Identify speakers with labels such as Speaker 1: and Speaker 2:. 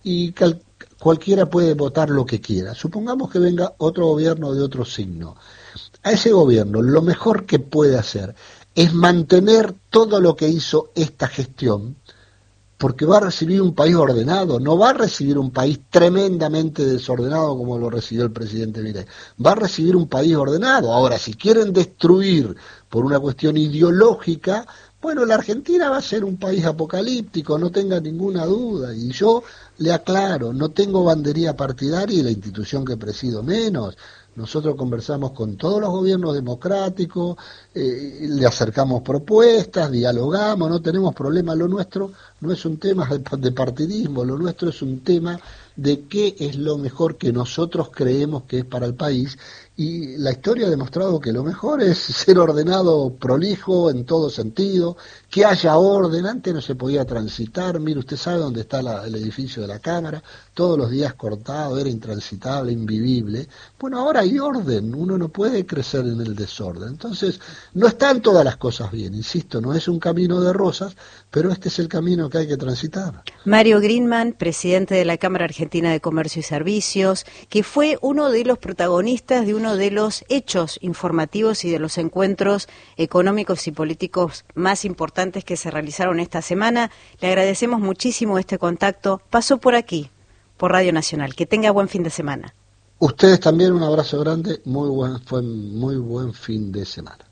Speaker 1: y cualquiera puede votar lo que quiera. Supongamos que venga otro gobierno de otro signo. A ese gobierno lo mejor que puede hacer es mantener todo lo que hizo esta gestión, porque va a recibir un país ordenado, no va a recibir un país tremendamente desordenado como lo recibió el presidente Milei, va a recibir un país ordenado. Ahora, si quieren destruir por una cuestión ideológica, bueno, la Argentina va a ser un país apocalíptico, no tenga ninguna duda, y yo le aclaro, no tengo bandería partidaria y la institución que presido menos. Nosotros conversamos con todos los gobiernos democráticos, le acercamos propuestas, dialogamos, no tenemos problema. Lo nuestro no es un tema de partidismo, lo nuestro es un tema de qué es lo mejor que nosotros creemos que es para el país, y la historia ha demostrado que lo mejor es ser ordenado, prolijo en todo sentido, que haya orden. Antes no se podía transitar, mire, usted sabe dónde está el edificio de la Cámara, todos los días cortado, era intransitable, invivible. Bueno, ahora hay orden, uno no puede crecer en el desorden. Entonces, no están todas las cosas bien, insisto, no es un camino de rosas, pero este es el camino que hay que transitar.
Speaker 2: Mario Greenman, presidente de la Cámara Argentina de Comercio y Servicios, que fue uno de los protagonistas de uno de los hechos informativos y de los encuentros económicos y políticos más importantes que se realizaron esta semana. Le agradecemos muchísimo este contacto. Pasó por aquí, por Radio Nacional. Que tenga buen fin de semana.
Speaker 1: Ustedes también, un abrazo grande, fue muy buen fin de semana.